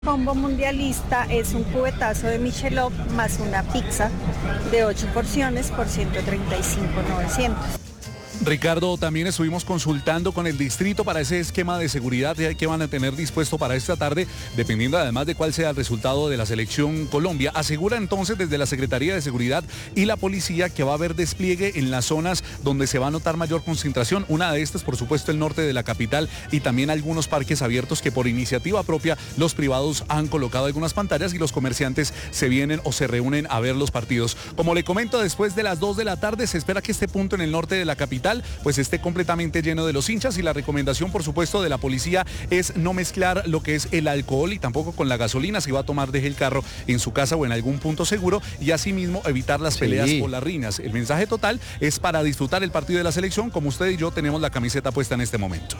Combo mundialista es un cubetazo de Michelob más una pizza de 8 porciones por 135.900. Ricardo, también estuvimos consultando con el distrito para ese esquema de seguridad que van a tener dispuesto para esta tarde, dependiendo además de cuál sea el resultado de la selección Colombia. Asegura entonces desde la Secretaría de Seguridad y la policía que va a haber despliegue en las zonas donde se va a notar mayor concentración. Una de estas, por supuesto, el norte de la capital y también algunos parques abiertos que por iniciativa propia los privados han colocado algunas pantallas y los comerciantes se vienen o se reúnen a ver los partidos. Como le comento, después de las 2 de la tarde se espera que este punto en el norte de la capital pues esté completamente lleno de los hinchas y la recomendación, por supuesto, de la policía es no mezclar lo que es el alcohol y tampoco con la gasolina. Si va a tomar, deje el carro en su casa o en algún punto seguro y asimismo evitar las peleas o las riñas. El mensaje total es para disfrutar el partido de la selección, como usted y yo tenemos la camiseta puesta en este momento.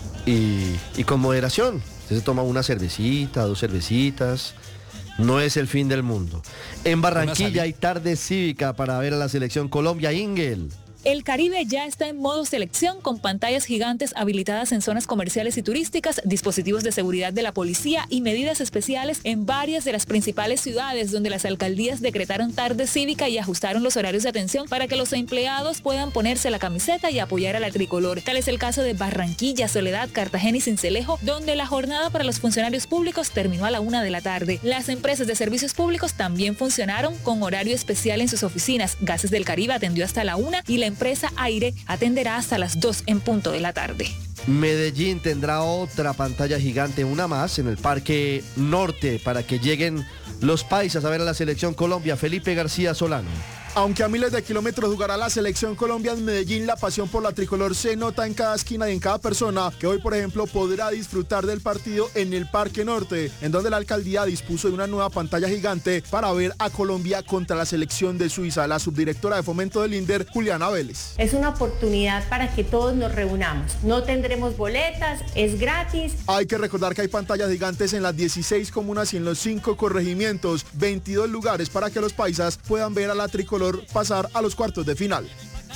Y con moderación. Usted se toma una cervecita, 2 cervecitas. No es el fin del mundo. En Barranquilla hay tarde cívica para ver a la selección Colombia. Ingel. El Caribe ya está en modo selección con pantallas gigantes habilitadas en zonas comerciales y turísticas, dispositivos de seguridad de la policía y medidas especiales en varias de las principales ciudades donde las alcaldías decretaron tarde cívica y ajustaron los horarios de atención para que los empleados puedan ponerse la camiseta y apoyar a la tricolor. Tal es el caso de Barranquilla, Soledad, Cartagena y Sincelejo, donde la jornada para los funcionarios públicos terminó a la 1 de la tarde. Las empresas de servicios públicos también funcionaron con horario especial en sus oficinas. Gases del Caribe atendió hasta la 1 y la empresa Aire atenderá hasta las 2 en punto de la tarde. Medellín tendrá otra pantalla gigante, una más, en el Parque Norte para que lleguen los paisas a ver a la selección Colombia. Felipe García Solano. Aunque a miles de kilómetros jugará la selección Colombia en Medellín, la pasión por la tricolor se nota en cada esquina y en cada persona que hoy, por ejemplo, podrá disfrutar del partido en el Parque Norte, en donde la alcaldía dispuso de una nueva pantalla gigante para ver a Colombia contra la selección de Suiza. La subdirectora de Fomento del INDER, Juliana Vélez. Es una oportunidad para que todos nos reunamos. No tendremos boletas, es gratis. Hay que recordar que hay pantallas gigantes en las 16 comunas y en los 5 corregimientos, 22 lugares para que los paisas puedan ver a la tricolor pasar a los cuartos de final.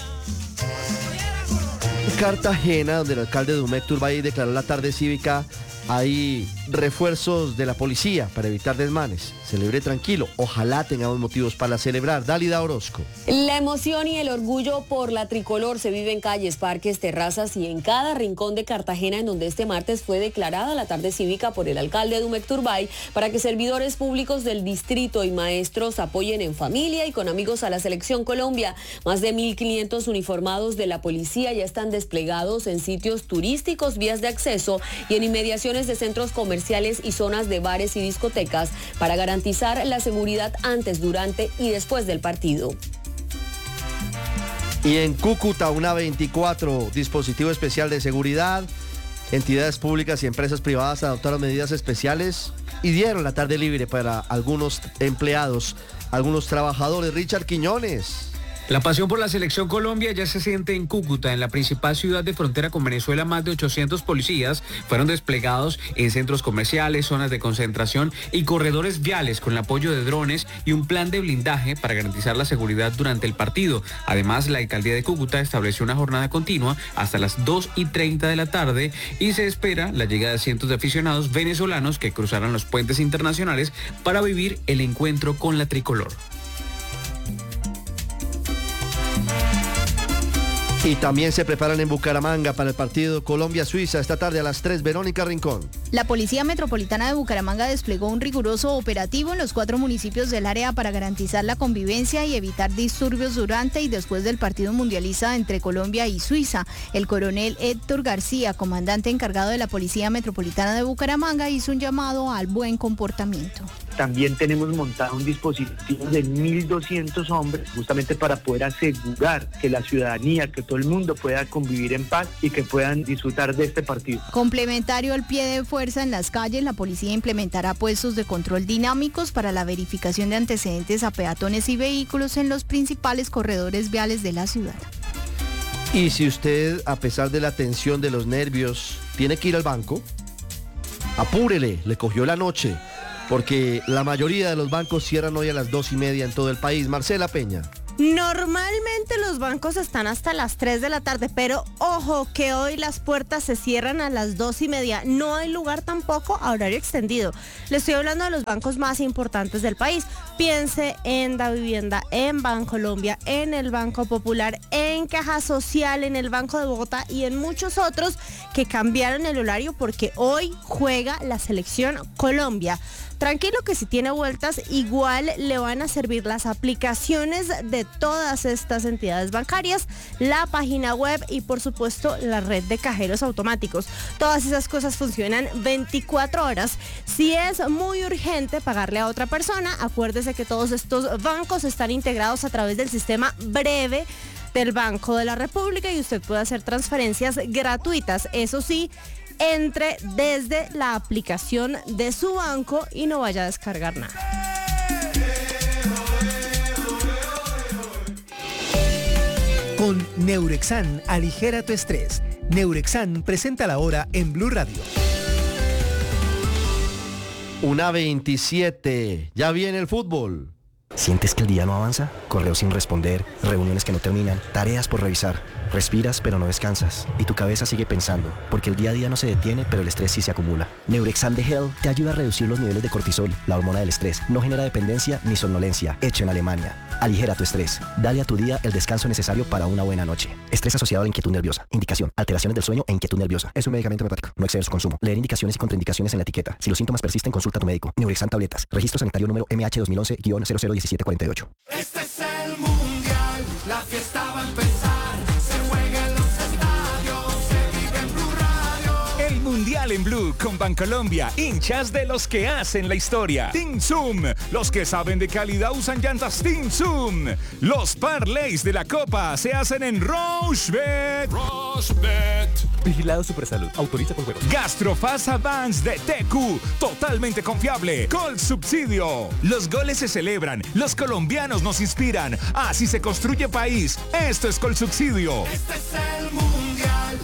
Cartagena, donde el alcalde Dumec Turbay declaró la tarde cívica, hay refuerzos de la policía para evitar desmanes. Celebre tranquilo, ojalá tengamos motivos para celebrar. Dálida Orozco. La emoción y el orgullo por la tricolor se vive en calles, parques, terrazas y en cada rincón de Cartagena, en donde este martes fue declarada la tarde cívica por el alcalde Dumec Turbay para que servidores públicos del distrito y maestros apoyen en familia y con amigos a la selección Colombia. Más de 1.500 uniformados de la policía ya están desplegados en sitios turísticos, vías de acceso y en inmediaciones de centros comerciales y zonas de bares y discotecas para garantizar la seguridad antes, durante y después del partido. Y en Cúcuta, una 24, dispositivo especial de seguridad. Entidades públicas y empresas privadas adoptaron medidas especiales y dieron la tarde libre para algunos empleados, algunos trabajadores. Richard Quiñones. La pasión por la selección Colombia ya se siente en Cúcuta, en la principal ciudad de frontera con Venezuela. Más de 800 policías fueron desplegados en centros comerciales, zonas de concentración y corredores viales con el apoyo de drones y un plan de blindaje para garantizar la seguridad durante el partido. Además, la alcaldía de Cúcuta estableció una jornada continua hasta las 2:30 de la tarde y se espera la llegada de cientos de aficionados venezolanos que cruzarán los puentes internacionales para vivir el encuentro con la tricolor. Y también se preparan en Bucaramanga para el partido Colombia-Suiza esta tarde a las 3. Verónica Rincón. La Policía Metropolitana de Bucaramanga desplegó un riguroso operativo en los 4 municipios del área para garantizar la convivencia y evitar disturbios durante y después del partido mundialista entre Colombia y Suiza. El coronel Héctor García, comandante encargado de la Policía Metropolitana de Bucaramanga, hizo un llamado al buen comportamiento. También tenemos montado un dispositivo de 1.200 hombres justamente para poder asegurar que la ciudadanía, que todo el mundo pueda convivir en paz y que puedan disfrutar de este partido. Complementario al pie de fuerza en las calles, la policía implementará puestos de control dinámicos para la verificación de antecedentes a peatones y vehículos en los principales corredores viales de la ciudad. Y si usted, a pesar de la tensión de los nervios, tiene que ir al banco, apúrele, le cogió la noche. Porque la mayoría de los bancos cierran hoy a las 2:30 en todo el país. Marcela Peña. Normalmente los bancos están hasta las 3 de la tarde, pero ojo que hoy las puertas se cierran a las 2:30. No hay lugar tampoco a horario extendido. Le estoy hablando de los bancos más importantes del país. Piense en Davivienda, en Bancolombia, en el Banco Popular, en Caja Social, en el Banco de Bogotá y en muchos otros que cambiaron el horario porque hoy juega la selección Colombia. Tranquilo que si tiene vueltas, igual le van a servir las aplicaciones de todas estas entidades bancarias, la página web y por supuesto la red de cajeros automáticos. Todas esas cosas funcionan 24 horas. Si es muy urgente pagarle a otra persona, acuérdese que todos estos bancos están integrados a través del sistema Breve del Banco de la República y usted puede hacer transferencias gratuitas. Eso sí, entre desde la aplicación de su banco y no vaya a descargar nada. Con Neurexan, aligera tu estrés. Neurexan presenta la hora en Blue Radio. 1:27. Ya viene el fútbol. ¿Sientes que el día no avanza? Correos sin responder, reuniones que no terminan, tareas por revisar. Respiras pero no descansas y tu cabeza sigue pensando, porque el día a día no se detiene, pero el estrés sí se acumula. Neurexan de Hell te ayuda a reducir los niveles de cortisol, la hormona del estrés. No genera dependencia ni somnolencia. Hecho en Alemania. Aligera tu estrés. Dale a tu día el descanso necesario para una buena noche. Estrés asociado a la inquietud nerviosa. Indicación: alteraciones del sueño e inquietud nerviosa. Es un medicamento hepático. No exceder su consumo. Leer indicaciones y contraindicaciones en la etiqueta. Si los síntomas persisten, consulta a tu médico. Neurexan tabletas. Registro sanitario número MH 2011-001748. Este es el mundial. La fiesta va a empezar. Se juega en los estadios. Se vive en Blue Radio. El mundial en Blue con Bancolombia. Hinchas de los que hacen la historia. Team Zoom. Los que saben de calidad usan llantas Team Zoom. Los parlays de la Copa se hacen en Rochebet. Vigilado Supersalud. Autoriza con juegos. Gastrofast Advance de TQ. Totalmente confiable. Col Subsidio. Los goles se celebran. Los colombianos nos inspiran. Así se construye país. Esto es Col Subsidio. Este es el mundial.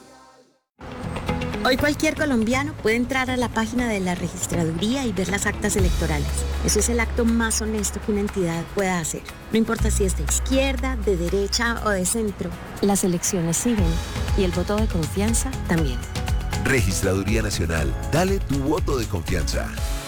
Hoy cualquier colombiano puede entrar a la página de la registraduría y ver las actas electorales. Eso es el acto más honesto que una entidad pueda hacer. No importa si es de izquierda, de derecha o de centro. Las elecciones siguen y el voto de confianza también. Registraduría Nacional. Dale tu voto de confianza.